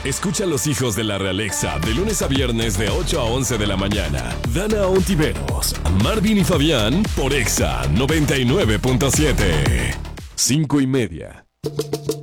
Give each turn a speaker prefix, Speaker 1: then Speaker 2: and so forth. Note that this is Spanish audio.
Speaker 1: Escucha a los hijos de la realeza de lunes a viernes de 8 a 11 de la mañana. Dana Ontiveros, Marvin y Fabián por Exa 99.7. 5:30.